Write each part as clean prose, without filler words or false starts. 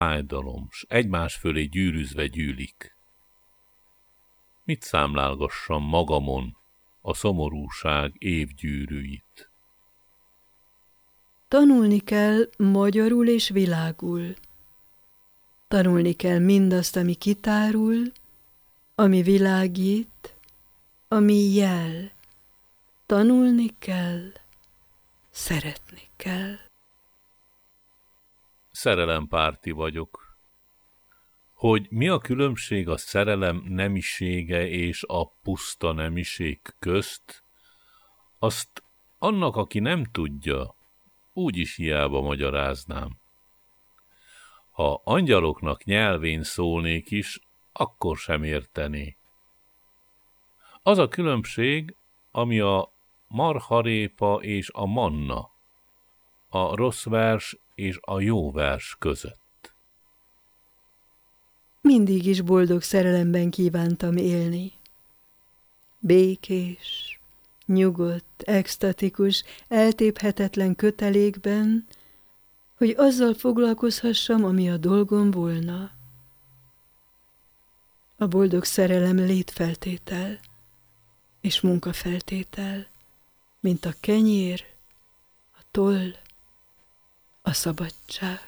fájdalom, s egymás fölé gyűrűzve gyűlik. Mit számlálgassam magamon a szomorúság évgyűrűit? Tanulni kell magyarul és világul. Tanulni kell mindazt, ami kitárul, ami világít, ami jel. Tanulni kell, szeretni kell. Szerelempárti vagyok. Hogy mi a különbség a szerelem nemisége és a puszta nemiség közt, azt annak, aki nem tudja, úgyis hiába magyaráznám. Ha angyaloknak nyelvén szólnék is, akkor sem értené. Az a különbség, ami a marharépa és a manna, a rossz vers és a jó vers között. Mindig is boldog szerelemben kívántam élni. Békés, nyugodt, extatikus, eltéphetetlen kötelékben, hogy azzal foglalkozhassam, ami a dolgom volna. A boldog szerelem létfeltétel és munkafeltétel, mint a kenyér, a toll, a szabadság.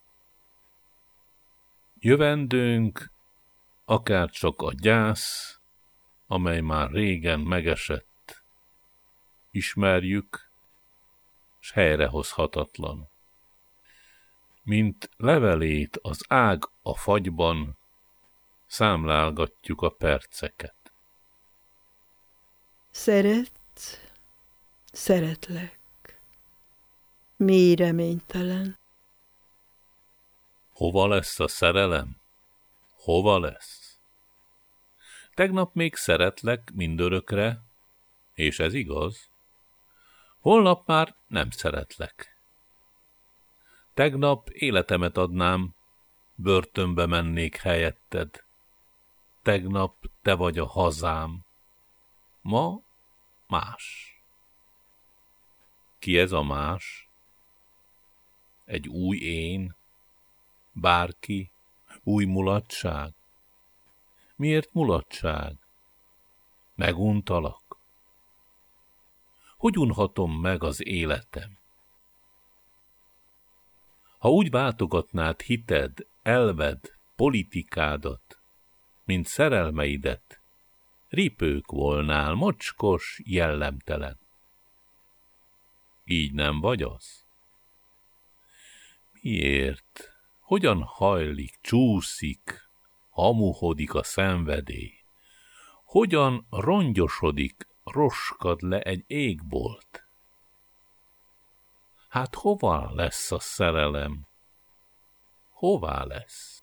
Jövendőnk akárcsak a gyász, amely már régen megesett, ismerjük, s helyrehozhatatlan. Mint levelét az ág a fagyban, számlálgatjuk a perceket. Szeretsz, szeretlek, mély reménytelen. Hova lesz a szerelem? Hova lesz? Tegnap még szeretlek mindörökre, és ez igaz. Holnap már nem szeretlek. Tegnap életemet adnám, börtönbe mennék helyetted. Tegnap te vagy a hazám, ma más. Ki ez a más? Egy új én? Bárki? Új mulatság? Miért mulatság? Meguntalak? Hogy unhatom meg az életem? Ha úgy váltogatnád hited, elved, politikádat, mint szerelmeidet, ripők volnál, mocskos, jellemtelen. Így nem vagy az? Miért? Hogyan hajlik, csúszik, hamuhodik a szenvedély? Hogyan rongyosodik, roskad le egy égbolt? Hát hova lesz a szerelem? Hová lesz?